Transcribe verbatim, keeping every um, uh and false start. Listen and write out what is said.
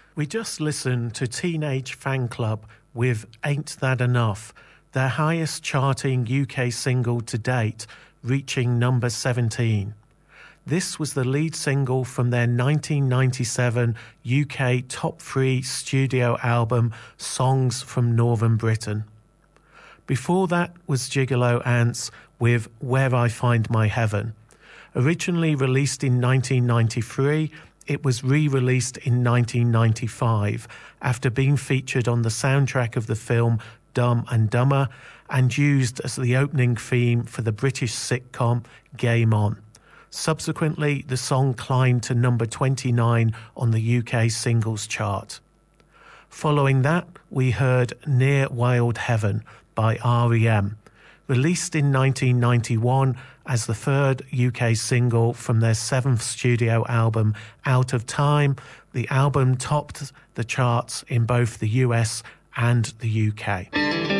We just listened to Teenage Fanclub with Ain't That Enough, their highest charting U K single to date, reaching number seventeen. This was the lead single from their nineteen ninety-seven U K top three studio album, Songs from Northern Britain. Before that was Gigolo Ants with Where I Find My Heaven. Originally released in nineteen ninety-three, it was re-released in nineteen ninety-five after being featured on the soundtrack of the film Dumb and Dumber and used as the opening theme for the British sitcom Game On. Subsequently, the song climbed to number twenty-nine on the U K singles chart. Following that, we heard Near Wild Heaven by R E M, released in nineteen ninety-one as the third U K single from their seventh studio album, Out of Time. The album topped the charts in both the U S and the U K.